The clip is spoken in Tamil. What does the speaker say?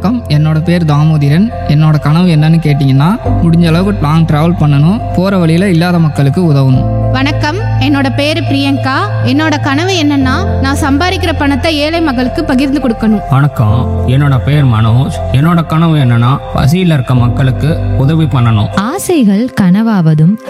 வணக்கம். என்னோட பேர் தாமோதிரன். என்னோட கனவு என்னன்னு கேட்டிங்கன்னா, முடிஞ்ச அளவுக்கு லாங் ட்ராவல் பண்ணணும், போகிற வழியில் இல்லாத மக்களுக்கு உதவணும். வணக்கம், என்னோட பேரு பிரியங்கா. என்னோட கனவு என்னன்னா, நான் சம்பாதிக்கிற பணத்தை ஏழை மக்களுக்கு பகிர்ந்து கொடுக்கணும். வணக்கம், என்னோட பேர் மனோஜ். என்னோட கனவு என்னன்னா பசியில் இருக்க மக்களுக்கு உதவி பண்ணணும். ஆசைகள் கனவாவதும்